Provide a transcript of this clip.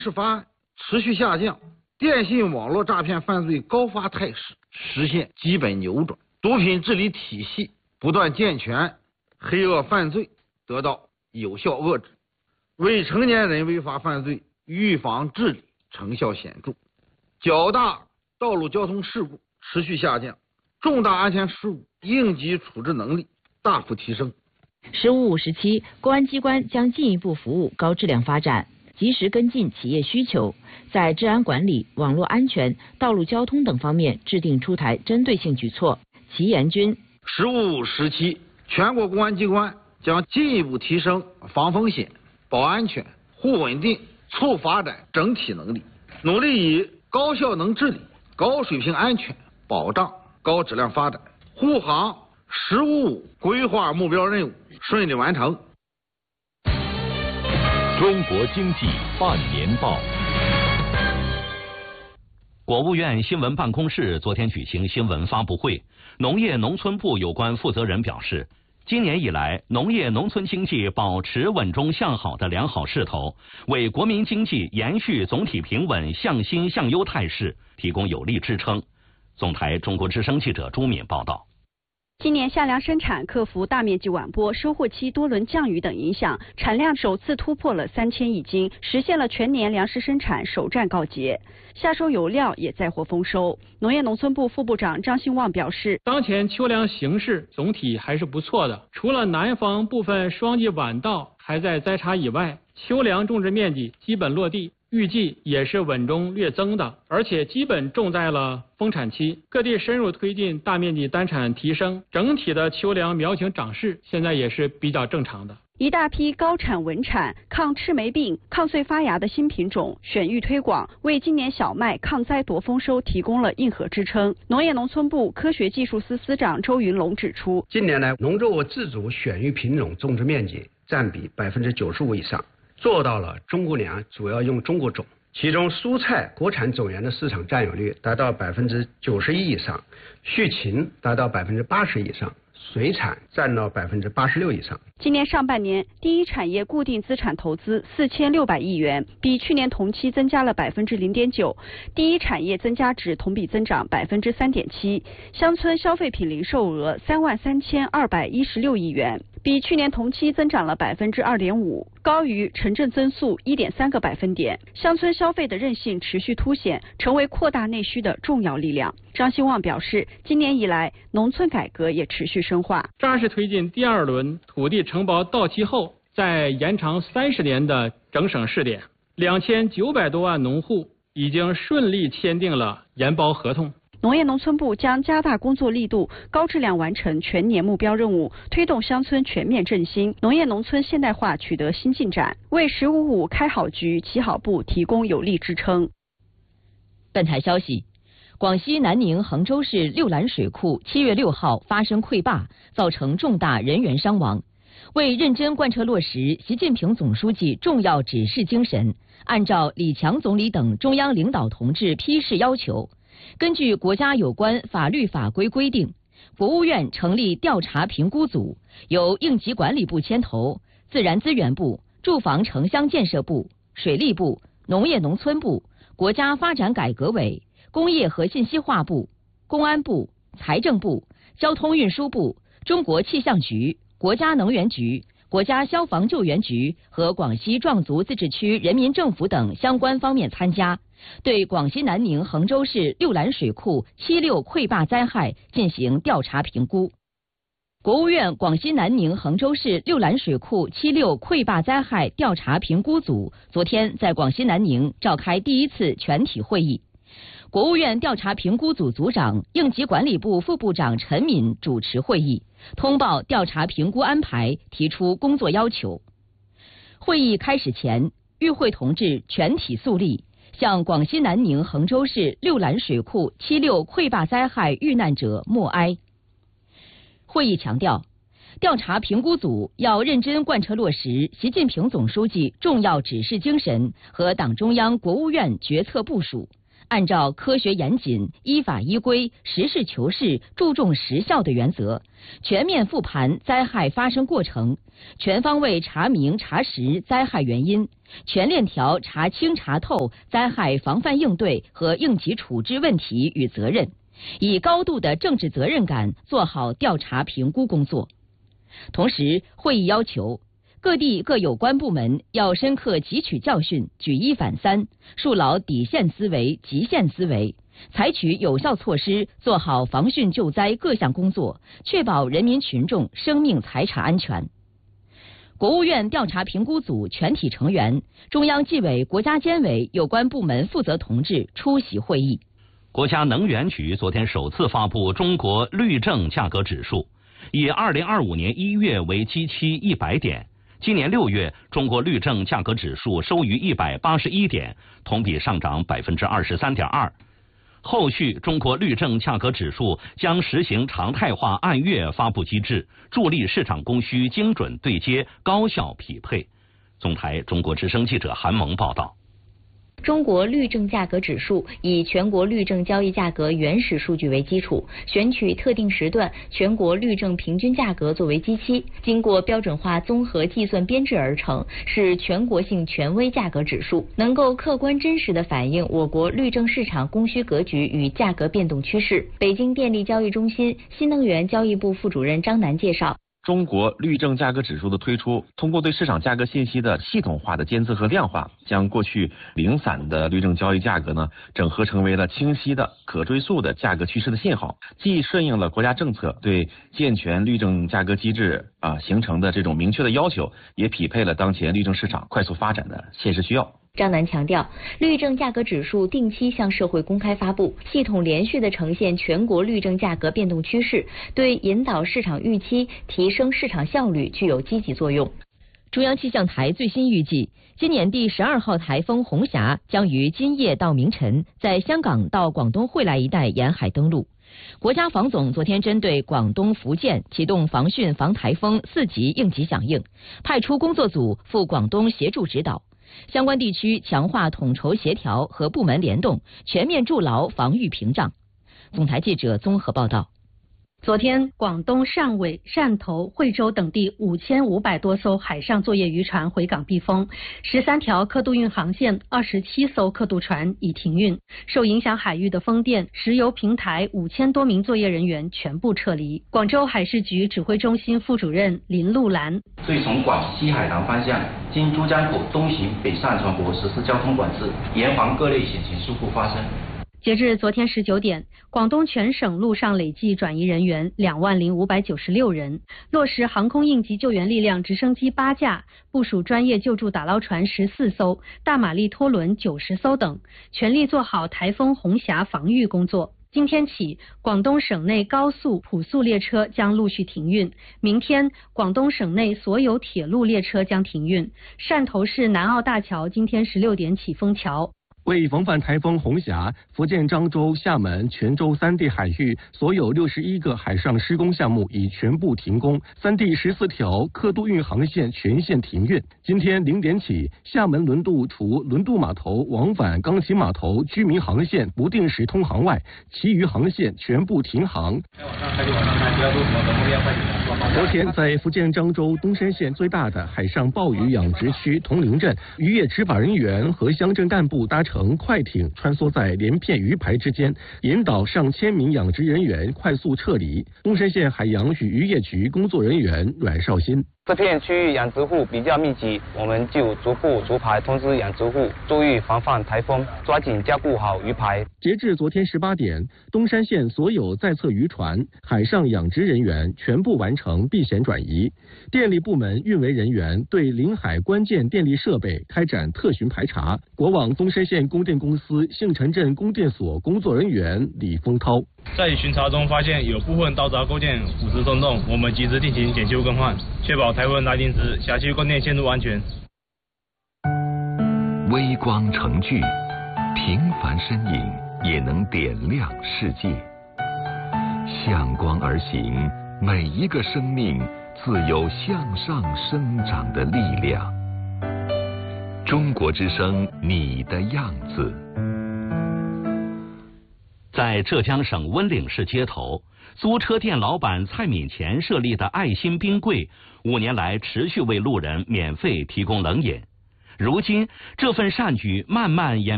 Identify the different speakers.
Speaker 1: 事发案持续下降，电信网络诈骗犯罪高发态势实现基本扭转，毒品治理体系不断健全，黑恶犯罪得到有效遏制，未成年人违法犯罪预防治理成效显著，较大道路交通事故持续下降，重大安全事故应急处置能力大幅提升。
Speaker 2: “15五”时期，公安机关将进一步服务高质量发展，及时跟进企业需求，在治安管理、网络安全、道路交通等方面制定出台针对性举措。齐延军
Speaker 1: “15五”时期，全国公安机关将进一步提升防风险、保安全、护稳定、促发展整体能力，努力以高效能治理、高水平安全保障高质量发展，护航“15五”规划目标任务顺利完成。
Speaker 3: 中国经济半年报。
Speaker 4: 国务院新闻办公室昨天举行新闻发布会，农业农村部有关负责人表示，今年以来，农业农村经济保持稳中向好的良好势头，为国民经济延续总体平稳向新向优态势提供有力支撑。总台中国之声记者朱敏报道。
Speaker 5: 今年夏粮生产克服大面积晚播、收获期多轮降雨等影响，产量首次突破了3000亿斤，实现了全年粮食生产首战告捷。夏收有料也再获丰收。农业农村部副部长张兴旺表示，
Speaker 6: 当前秋粮形势总体还是不错的，除了南方部分霜季晚到还在栽插以外，秋粮种植面积基本落地。预计也是稳中略增的，而且基本种在了丰产期。各地深入推进大面积单产提升，整体的秋粮苗情长势现在也是比较正常的。
Speaker 5: 一大批高产稳产、抗赤霉病、抗穗发芽的新品种选育推广，为今年小麦抗灾夺丰收提供了硬核支撑。农业农村部科学技术司司长周云龙指出，
Speaker 7: 近年来农作物自主选育品种种植面积占比95%以上。做到了中国粮主要用中国种，其中蔬菜国产种源的市场占有率达到91%以上，畜禽达到80%以上，水产占到86%以上。
Speaker 5: 今年上半年，第一产业固定资产投资4600亿元，比去年同期增加了0.9%，第一产业增加值同比增长3.7%，乡村消费品零售额33216亿元。比去年同期增长了2.5%，高于城镇增速1.3个百分点。乡村消费的韧性持续凸显，成为扩大内需的重要力量。张兴旺表示，今年以来，农村改革也持续深化，
Speaker 6: 扎实推进第二轮土地承包到期后再延长30年的整省试点，2900多万农户已经顺利签订了研包合同。
Speaker 5: 农业农村部将加大工作力度，高质量完成全年目标任务，推动乡村全面振兴，农业农村现代化取得新进展，为“15五”开好局、起好步提供有力支撑。
Speaker 2: 本台消息，广西南宁衡州市六兰水库7月6号发生溃坝，造成重大人员伤亡。为认真贯彻落实习近平总书记重要指示精神，按照李强总理等中央领导同志批示要求，根据国家有关法律法规规定，国务院成立调查评估组，由应急管理部牵头，自然资源部、住房城乡建设部、水利部、农业农村部、国家发展改革委、工业和信息化部、公安部、财政部、交通运输部、中国气象局、国家能源局、国家消防救援局和广西壮族自治区人民政府等相关方面参加，对广西南宁衡州市六兰水库76溃坝灾害进行调查评估。国务院广西南宁衡州市六兰水库76溃坝灾害调查评估组昨天在广西南宁召开第一次全体会议。国务院调查评估组组长、应急管理部副部长陈敏主持会议，通报调查评估安排，提出工作要求。会议开始前，与会同志全体肃立，向广西南宁衡州市六兰水库76溃坝灾害遇难者默哀。会议强调，调查评估组要认真贯彻落实习近平总书记重要指示精神和党中央、国务院决策部署， 按照科学严谨、依法依规、实事求是、注重实效的原则，全面复盘灾害发生过程，全方位查明查实灾害原因，全链条查清查透灾害防范应对和应急处置问题与责任，以高度的政治责任感做好调查评估工作。同时，会议要求各地各有关部门要深刻汲取教训，举一反三，树牢底线思维、极限思维，采取有效措施，做好防汛救灾各项工作，确保人民群众生命财产安全。国务院调查评估组全体成员、中央纪委国家监委有关部门负责同志出席会议。
Speaker 4: 国家能源局昨天首次发布中国绿证价格指数，以2025年1月为基期100点。今年6月，中国绿证价格指数收于181点，同比上涨23.2%。后续，中国绿证价格指数将实行常态化按月发布机制，助力市场供需精准对接、高效匹配。总台中国之声记者韩萌报道。
Speaker 8: 中国绿证价格指数以全国绿证交易价格原始数据为基础，选取特定时段全国绿证平均价格作为基期，经过标准化综合计算编制而成，是全国性权威价格指数，能够客观真实地反映我国绿证市场供需格局与价格变动趋势。北京电力交易中心新能源交易部副主任张楠介绍。
Speaker 9: 中国绿证价格指数的推出，通过对市场价格信息的系统化的监测和量化，将过去零散的绿证交易价格整合成为了清晰的、可追溯的价格趋势的信号，既顺应了国家政策对健全绿证价格机制形成的这种明确的要求，也匹配了当前绿证市场快速发展的现实需要。
Speaker 8: 张楠强调，绿证价格指数定期向社会公开发布，系统连续地呈现全国绿证价格变动趋势，对引导市场预期、提升市场效率具有积极作用。
Speaker 2: 中央气象台最新预计，今年第12号台风红霞将于今夜到明晨在香港到广东惠来一带沿海登陆。国家防总昨天针对广东、福建启动防汛防台风4级应急响应，派出工作组赴广东协助指导。相关地区强化统筹协调和部门联动，全面筑牢防御屏障。总台记者综合报道。
Speaker 10: 昨天，广东汕尾、汕头、惠州等地5500多艘海上作业渔船回港避风，13条客渡运航线、27艘客渡船已停运。受影响海域的风电、石油平台5000多名作业人员全部撤离。广州海事局指挥中心副主任林路兰：
Speaker 11: 对从广西海南方向经珠江口东行北上船舶实施交通管制，严防各类险情事故发生。
Speaker 10: 截至昨天19点，广东全省陆上累计转移人员20596人，落实航空应急救援力量直升机8架，部署专业救助打捞船14艘、大马力拖轮90艘等，全力做好台风红霞防御工作。今天起，广东省内高速、普速列车将陆续停运。明天，广东省内所有铁路列车将停运。汕头市南澳大桥今天16点起封桥。
Speaker 12: 为防范台风红霞，福建漳州、厦门、泉州3地海域所有61个海上施工项目已全部停工，3地14条客渡运航线全线停运。今天0点起，厦门轮渡除轮渡码头往返钢琴码头居民航线不定时通航外，其余航线全部停航。昨天，在福建漳州东山县最大的海上鲍鱼养殖区铜陵镇，渔业执法人员和乡镇干部搭乘快艇穿梭在连片鱼排之间，引导上千名养殖人员快速撤离。东山县海洋与渔业局工作人员阮绍新：
Speaker 13: 这片区域养殖户比较密集，我们就逐步逐排通知养殖户注意防范台风，抓紧加固好鱼排。
Speaker 12: 截至昨天18点，东山县所有在侧渔船、海上养殖人员全部完成避险转移。电力部门运维人员对临海关键电力设备开展特巡排查。国网东山县供电公司杏城镇供电所工作人员李峰涛：
Speaker 14: 在巡查中发现有部分道闸构件腐蚀松动，我们及时进行检修更换，确保台风来临时辖区供电线路安全。
Speaker 3: 微光成炬，平凡身影也能点亮世界。向光而行，每一个生命自有向上生长的力量。中国之声，你的样子。
Speaker 4: 在浙江省温岭市街头，租车店老板蔡敏前设立的爱心冰柜，5年来持续为路人免费提供冷饮。如今，这份善举慢慢演